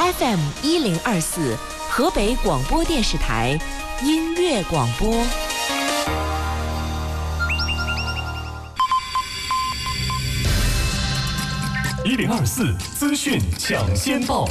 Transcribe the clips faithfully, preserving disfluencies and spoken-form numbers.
F M 一零二四，河北广播电视台音乐广播。 一零二四资讯抢先报。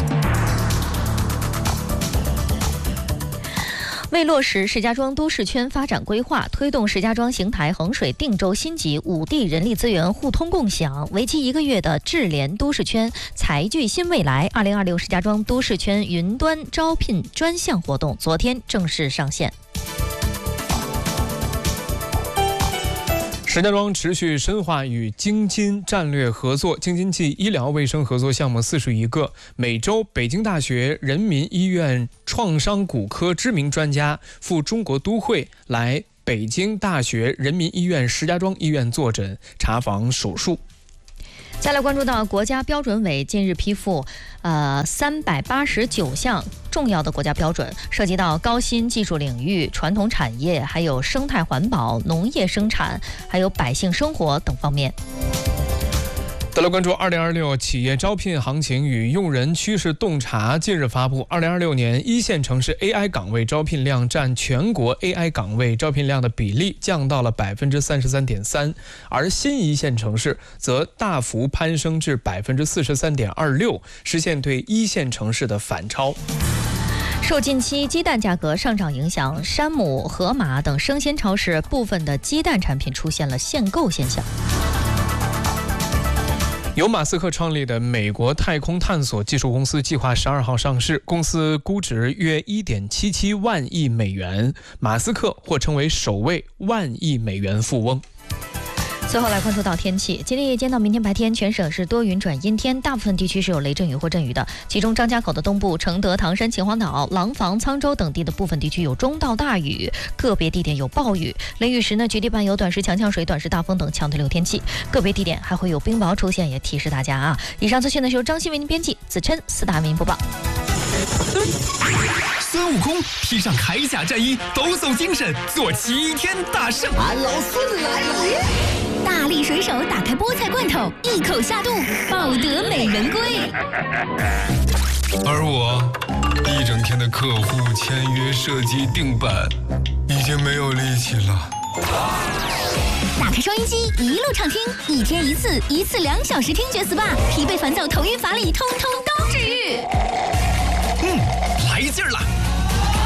为落实石家庄都市圈发展规划，推动石家庄邢台、衡水、定州新集五地人力资源互通共享，为期一个月的智联都市圈财聚新未来二零二六石家庄都市圈云端招聘专项活动昨天正式上线。 石家庄持续深化与京津战略合作，京津冀医疗卫生合作项目四十余个。每周，北京大学人民医院创伤骨科知名专家赴中国都会来北京大学人民医院石家庄医院坐诊查房手术。 再来关注到国家标准委近日批复，呃，三百八十九项重要的国家标准，涉及到高新技术领域、传统产业，还有生态环保、农业生产，还有百姓生活等方面。 再来关注二零二六企业招聘行情与用人趋势洞察近日发布。二零二六年一线城市 A I 岗位招聘量占全国 A I 岗位招聘量的比例降到了百分之三十三点三，而新一线城市则大幅攀升至百分之四十三点二六，实现对一线城市的反超。 受近期鸡蛋价格上涨影响，山姆、盒马等生鲜超市部分的鸡蛋产品出现了限购现象。 由马斯克创立的美国太空探索技术公司计划十二号上市，公司估值约 一点七七万亿美元，马斯克或成为首位万亿美元富翁。 最后来关注到天气，今天夜间到明天白天，全省是多云转阴天，大部分地区是有雷阵雨或阵雨的，其中张家口的东部、承德、唐山、秦皇岛、廊坊、沧州等地的部分地区有中到大雨，个别地点有暴雨。雷雨时呢，局地伴有短时强降水、短时大风等强对流天气，个别地点还会有冰雹出现，也提示大家啊。以上资讯呢是由张新为您编辑，子琛四大为您播报。 孙悟空披上铠甲战衣，抖擞精神，做齐天大圣。 俺老孙来了！ 大力水手打开菠菜罐头，一口下肚，抱得美人归。 而我一整天的客户签约、设计、定版，已经没有力气了。 打开收音机，一路畅听，一天一次，一次两小时听觉 S P A， 疲惫烦躁、头晕乏力，通通都